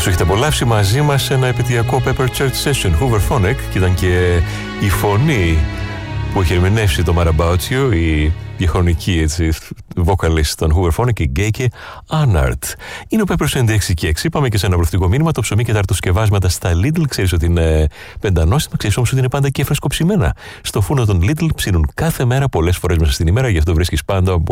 τους έχετε απολαύσει μαζί μας σε ένα επαιτειακό Pepper Church Session, Hooverphonic, και ήταν και η φωνή που έχει ερμηνεύσει το Mad About You, η διαχρονική έτσι vocalist των Hooverphonic, η Γκέικε Άναρτ. Είναι ο Peppers 96 και 6. Πάμε και σε ένα βρουφτικό μήνυμα. Το ψωμί και τα αρτοσκευάσματα στα Lidl, ξέρεις ότι είναι πεντανόστιμα, ξέρεις όμως ότι είναι πάντα και φρεσκοψημένα. Στο φούρνο των Lidl ψήνουν κάθε μέρα, πολλές φορές μέσα στην ημέρα, γι' αυτό βρίσκεις πάντα